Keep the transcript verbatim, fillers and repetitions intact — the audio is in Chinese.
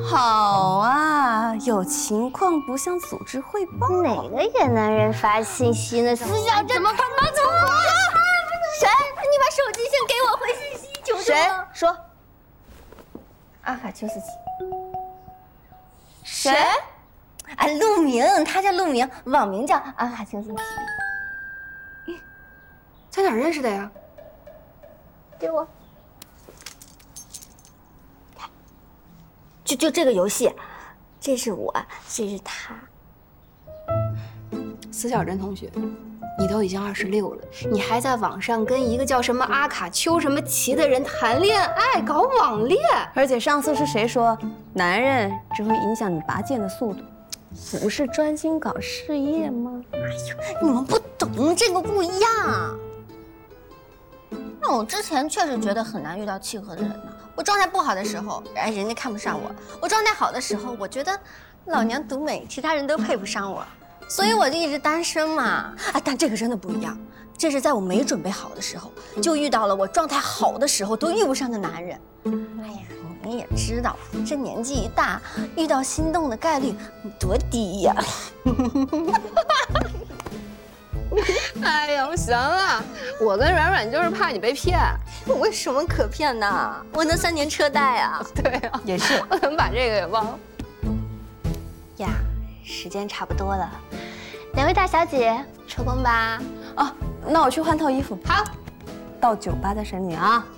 好啊，有情况不向组织汇报。 哪个野男人发信息呢？死小子，怎么办？怎么办？谁？你把手机先给我回信息，求求谁了。 说？ 阿卡丘斯基。 谁？ 啊，陆明，他叫陆明，网名叫阿卡丘斯基。 在哪儿认识的呀？ 给我。就就这个游戏，这是我，这是他。 司小珍同学，你都已经二十六了，你还在网上跟一个叫什么阿卡丘什么奇的人谈恋爱，搞网恋。 而且上次是谁说男人只会影响你拔剑的速度，不是专心搞事业吗？ 哎呦，你们不懂，这个不一样。那我之前确实觉得很难遇到契合的人呢。我状态不好的时候，哎，人家看不上我；我状态好的时候，我觉得老娘独美，其他人都配不上我，所以我就一直单身嘛。啊，但这个真的不一样，这是在我没准备好的时候，就遇到了我状态好的时候都遇不上的男人。哎呀，你也知道，这年纪一大，遇到心动的概率多低呀。 哎呦，行了，我跟软软就是怕你被骗。 我有什么可骗的？我那三年车贷啊。 对啊， 也是。 我怎么把这个给忘了？ 呀，时间差不多了，两位大小姐，抽工吧。 哦，那我去换套衣服。 好， 到酒吧再审你啊。